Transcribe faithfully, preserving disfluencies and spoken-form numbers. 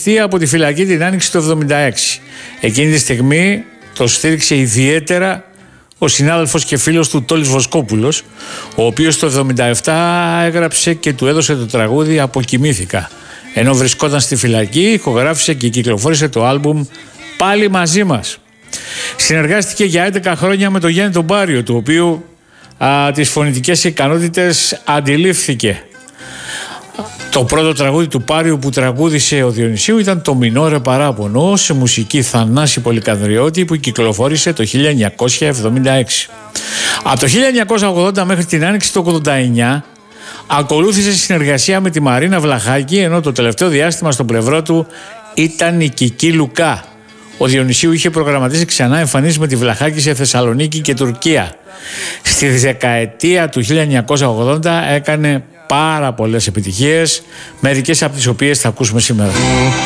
εξαφανιστεί από τη φυλακή την άνοιξη του εβδομήντα έξι. Εκείνη τη στιγμή το στήριξε ιδιαίτερα ο συνάδελφος και φίλος του Τόλης Βοσκόπουλος, ο οποίος το εβδομήντα επτά έγραψε και του έδωσε το τραγούδι «Αποκοιμήθηκα». Ενώ βρισκόταν στη φυλακή, ηχογράφησε και κυκλοφόρησε το άλμπουμ «Πάλι μαζί μας». Συνεργάστηκε για έντεκα χρόνια με τον Γιάννη τον Πάριο, του οποίου α, τις φωνητικές ικανότητες αντιλήφθηκε. Το πρώτο τραγούδι του Πάριου που τραγούδισε ο Διονυσίου ήταν το «Μινόρε Παράπονο» σε μουσική Θανάση Πολυκανδριώτη, που κυκλοφόρησε το χίλια εννιακόσια εβδομήντα έξι. Από το χίλια εννιακόσια ογδόντα μέχρι την άνοιξη του ογδόντα εννιά ακολούθησε συνεργασία με τη Μαρίνα Βλαχάκη, ενώ το τελευταίο διάστημα στο πλευρό του ήταν η Κική Λουκά. Ο Διονυσίου είχε προγραμματίσει ξανά εμφανίσεις με τη Βλαχάκη σε Θεσσαλονίκη και Τουρκία. Στη δεκαετία του χίλια εννιακόσια ογδόντα έκανε πάρα πολλές επιτυχίες, μερικές από τις οποίες θα ακούσουμε σήμερα.